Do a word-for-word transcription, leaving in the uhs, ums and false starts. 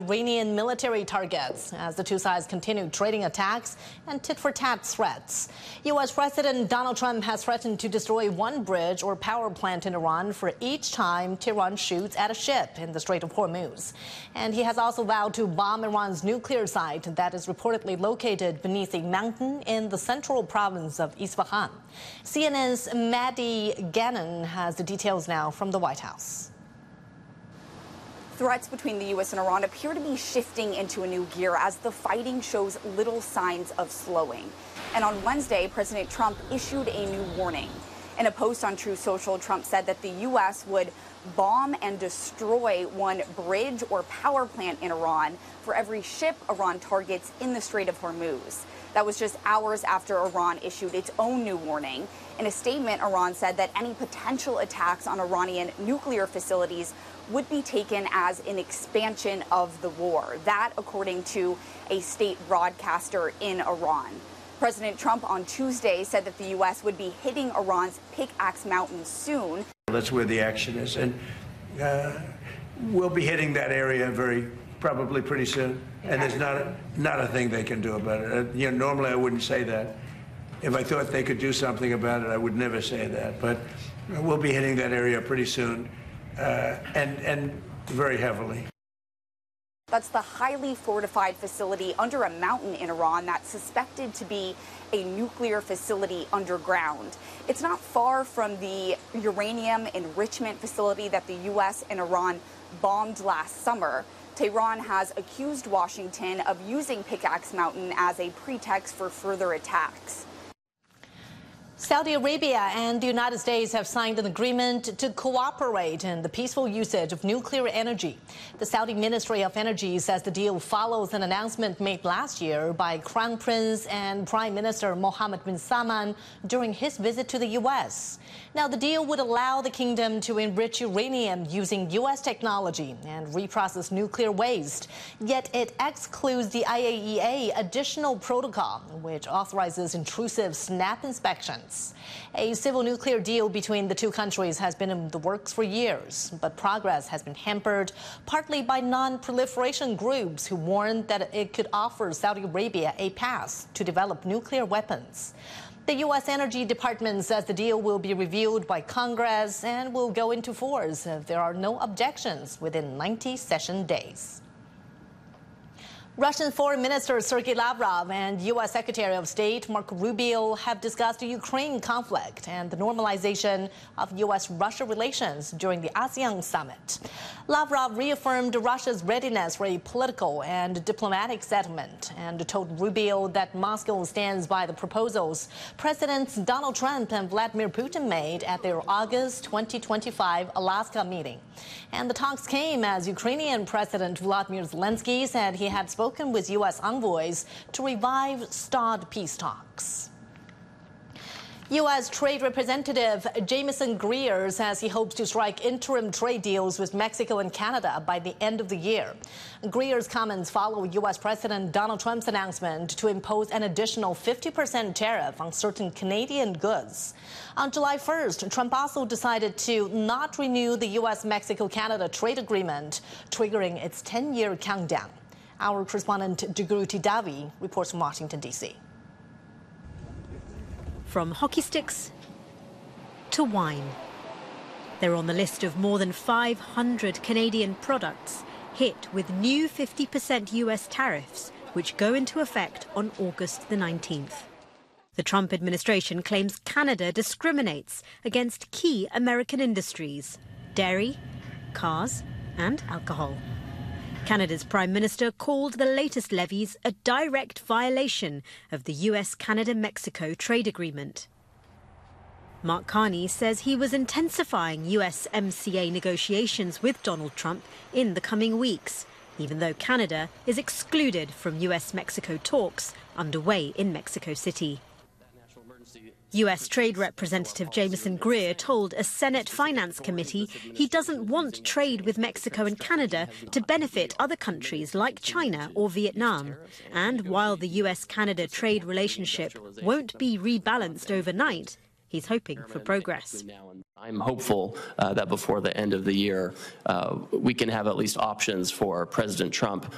Iranian military targets as the two sides continue trading attacks and tit-for-tat threats. U S President Donald Trump has threatened to destroy one bridge or power plant in Iran for each time Tehran shoots at a ship in the Strait of Hormuz. And he has also vowed to bomb Iran's nuclear site that is reportedly located beneath a mountain in the central province of Isfahan. C N N's Maddie Gannon has the details now from the White House. Threats between the U S and Iran appear to be shifting into a new gear as the fighting shows little signs of slowing. And on Wednesday, President Trump issued a new warning. In a post on Truth Social, Trump said that the U S would bomb and destroy one bridge or power plant in Iran for every ship Iran targets in the Strait of Hormuz. That was just hours after Iran issued its own new warning. In a statement, Iran said that any potential attacks on Iranian nuclear facilities would be taken as an expansion of the war. That, according to a state broadcaster in Iran. President Trump on Tuesday said that the U S would be hitting Iran's Pickaxe Mountain soon. That's where the action is, and uh, we'll be hitting that area very probably pretty soon. And there's not a, not a thing they can do about it. Uh, you know, normally I wouldn't say that. If I thought they could do something about it, I would never say that. But we'll be hitting that area pretty soon, uh, and and very heavily. That's the highly fortified facility under a mountain in Iran that's suspected to be a nuclear facility underground. It's not far from the uranium enrichment facility that the U S and Iran bombed last summer. Tehran has accused Washington of using Pickaxe Mountain as a pretext for further attacks. Saudi Arabia and the United States have signed an agreement to cooperate in the peaceful usage of nuclear energy. The Saudi Ministry of Energy says the deal follows an announcement made last year by Crown Prince and Prime Minister Mohammed bin Salman during his visit to the U S. Now, the deal would allow the kingdom to enrich uranium using U S technology and reprocess nuclear waste. Yet it excludes the I A E A additional protocol, which authorizes intrusive snap inspections. A civil nuclear deal between the two countries has been in the works for years, but progress has been hampered partly by non-proliferation groups who warned that it could offer Saudi Arabia a path to develop nuclear weapons. The U S Energy Department says the deal will be reviewed by Congress and will go into force if there are no objections within ninety session days. Russian Foreign Minister Sergei Lavrov and U S Secretary of State Marco Rubio have discussed the Ukraine conflict and the normalization of U S-Russia relations during the ASEAN summit. Lavrov reaffirmed Russia's readiness for a political and diplomatic settlement and told Rubio that Moscow stands by the proposals Presidents Donald Trump and Vladimir Putin made at their August twenty twenty-five Alaska meeting. And the talks came as Ukrainian President Volodymyr Zelensky said he had spoken spoken with U S envoys to revive stalled peace talks. U S Trade Representative Jamieson Greer says he hopes to strike interim trade deals with Mexico and Canada by the end of the year. Greer's comments follow U S President Donald Trump's announcement to impose an additional fifty percent tariff on certain Canadian goods. On July first, Trump also decided to not renew the U S Mexico Canada trade agreement, triggering its ten-year countdown. Our correspondent Jaguruti Davi reports from Washington, D C From hockey sticks to wine. They're on the list of more than five hundred Canadian products hit with new fifty percent U S tariffs, which go into effect on August the nineteenth. The Trump administration claims Canada discriminates against key American industries: dairy, cars, and alcohol. Canada's Prime Minister called the latest levies a direct violation of the U S Canada Mexico trade agreement. Mark Carney says he was intensifying U S M C A negotiations with Donald Trump in the coming weeks, even though Canada is excluded from U S Mexico talks underway in Mexico City. U S Trade Representative Jamieson Greer told a Senate Finance Committee he doesn't want trade with Mexico and Canada to benefit other countries like China or Vietnam. And while the U S Canada trade relationship won't be rebalanced overnight, he's hoping for progress. I'm hopeful uh, that before the end of the year, uh, we can have at least options for President Trump